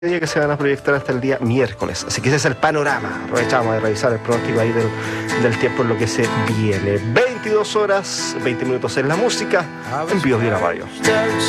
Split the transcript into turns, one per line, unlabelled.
día que se van a proyectar hasta el día miércoles. Así que ese es el panorama. Aprovechamos de revisar el pronóstico ahí del tiempo en lo que se viene. 22 horas, 20 minutos en la música, en Biobío Radio.